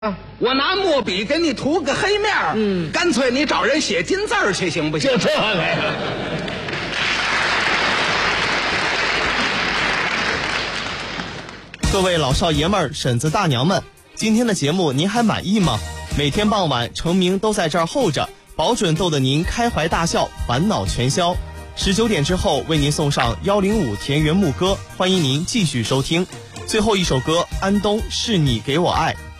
我拿墨笔给你涂个黑面儿，干脆你找人写金字儿去，行不行？ 就这个呀。 各位老少爷们儿、婶子大娘们，今天的节目您还满意吗？每天傍晚，程明都在这儿候着，保准逗得您开怀大笑，烦恼全消。19点之后为您送上105田园牧歌，欢迎您继续收听。最后一首歌，安东是你给我爱。